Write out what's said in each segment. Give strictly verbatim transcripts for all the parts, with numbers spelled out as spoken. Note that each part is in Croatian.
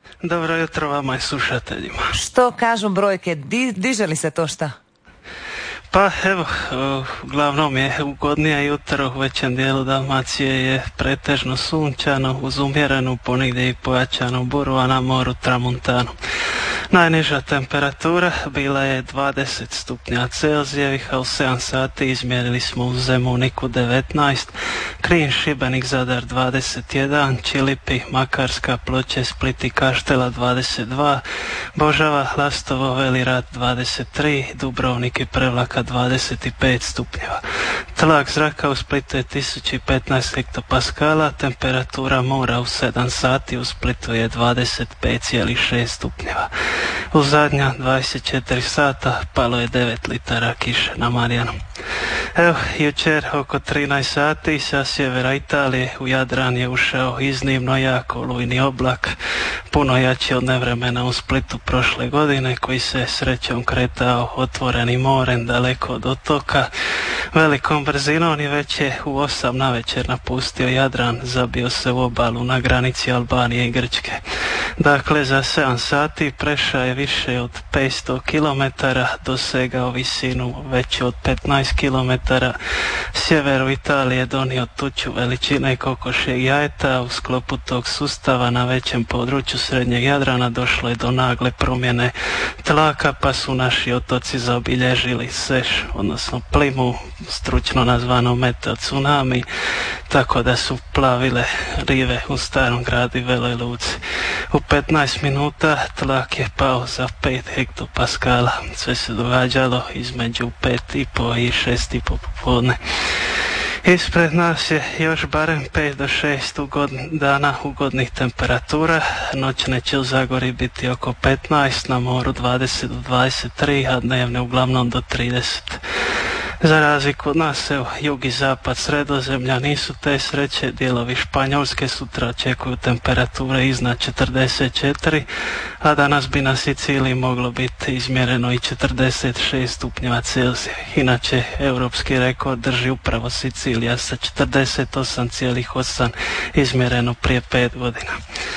Dobro jutro vama i slušateljima. Što kažu brojke? Di, diže li se to šta? Pa evo, uglavnom je ugodnije jutro, u većem dijelu Dalmacije je pretežno sunčano, uz umjerenu ponegdje i pojačanu buru, a na moru tramontanu. Najniža temperatura bila je dvadeset stupnja Celzijevih, a u sedam sati izmjerili smo u Zemuniku devetnaest, Knin, Šibenik, Zadar dvadeset jedan, Čilipi, Makarska, Ploče, Split i Kaštela dvadeset dva, Božava, Lastovo, Veli Rat dvadeset tri, Dubrovnik i Prevlaka dvadeset pet stupnjeva. Tlak zraka u Splitu je tisuću petnaest hektopaskala, temperatura mora u sedam sati u Splitu je dvadeset pet zarez šest stupnjeva. U zadnja dvadeset četiri sata palo je devet litara kiše na Marjanu. Evo, jučer oko trinaest sati sa sjevera Italije u Jadran je ušao iznimno jak olujni oblak, puno jači od nevremena u Splitu prošle godine, koji se srećom kretao otvorenim morem daleko od otoka, velikom brzinom i već je u osam navečer napustio Jadran, zabio se u obalu na granici Albanije i Grčke. Dakle, za sedam sati prešao je više od petsto kilometara, dosegao visinu veću od petnaest kilometara. Sjeveru Italije donio tuču veličine kokošjeg jajeta. U sklopu tog sustava na većem području srednjeg Jadrana došlo je do nagle promjene tlaka, pa su naši otoci zabilježili seš, odnosno plimu, stručno nazvano meteo tsunami, tako da su plavile rive u Starom gradu i Veloj Luci. U petnaest minuta tlak je pao za pet hektopaskala. Sve se događalo između pet i po i šest i po popodne. Ispred nas je još barem pet do šest ugod, dana ugodnih temperatura. Noćne će u Zagori biti oko petnaest, na moru dvadeset do dvadeset tri, a dnevne uglavnom do trideset. Za razliku od nas, evo, jug i zapad Sredozemlja nisu te sreće, dijelovi Španjolske sutra očekuju temperature iznad četrdeset četiri, a danas bi na Siciliji moglo biti izmjereno i četrdeset šest stupnjeva Celzija. Inače, europski rekord drži upravo Sicilija sa četrdeset osam zarez osam izmjereno prije pet godina.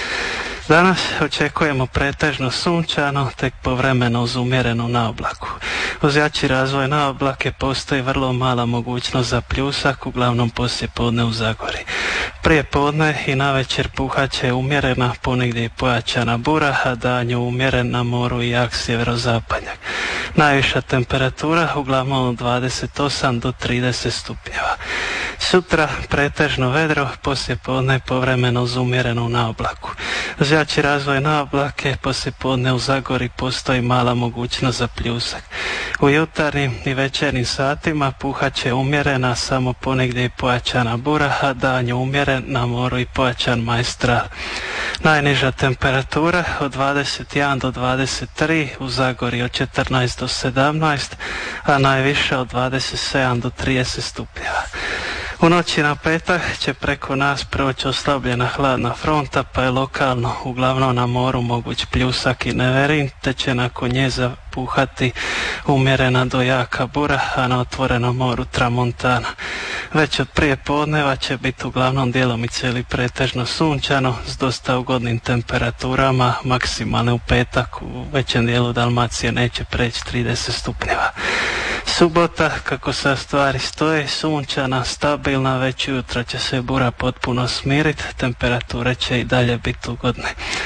Danas očekujemo pretežno sunčano, tek povremeno uz umjerenu naoblaku. Uz jači razvoj naoblake postoji vrlo mala mogućnost za pljusak, uglavnom poslije podne u Zagori. Prije podne i navečer puhat će umjerena, ponegdje i pojačana bura, a danju umjeren na moru i jak sjeverozapadnjak. Najviša temperatura uglavnom od dvadeset osam do trideset stupnjeva. Sutra pretežno vedro, poslije podne povremeno uz umjerenu naoblaku. Uz jači razvoj naoblake poslije podne u Zagori postoji mala mogućnost za pljusak. U jutarnjim i večernjim satima puhat će umjerena, samo ponegdje i pojačana bura, a danju umjeren, na moru i pojačan maestral. Najniža temperatura od dvadeset jedan do dvadeset tri, u Zagori od četrnaest do sedamnaest, a najviša od dvadeset sedam do trideset stupnjeva. U noći na petak će preko nas proći oslabljena hladna fronta, pa je lokalno uglavnom na moru moguć pljusak i neverin, te će nakon nje zapuhati umjerena do jaka bura, a na otvorenom moru tramontana. Već od prije podneva će biti uglavnom djelomice ili pretežno sunčano s dosta ugodnim temperaturama, maksimalne u petak u većem dijelu Dalmacije neće preći trideset stupnjeva. Subota, kako sa stvari stoje, sunčana, stabilna, već ujutro će se bura potpuno smiriti, temperature će i dalje biti ugodne.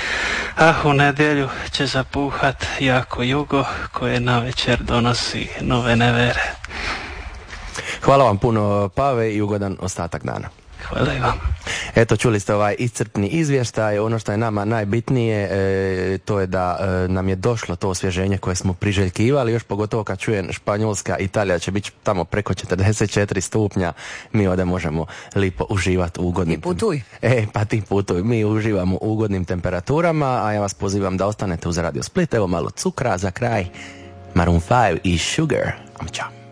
A u nedjelju će zapuhat jako jugo koje navečer donosi nove nevere. Hvala vam puno, Pave, i ugodan ostatak dana. Hvala i vam. Eto, čuli ste ovaj iscrpni izvještaj. Ono što je nama najbitnije, e, to je da e, nam je došlo to osvježenje koje smo priželjkivali, još pogotovo kad čujem Španjolska, Italija će biti tamo preko četrdeset četiri stupnja, mi ovdje možemo lipo uživati u ugodnim... Ti putuj. E, pa ti putuj. Mi uživamo u ugodnim temperaturama, a ja vas pozivam da ostanete uz Radio Split. Evo malo cukra za kraj. Maroon five i Sugar. Ćao.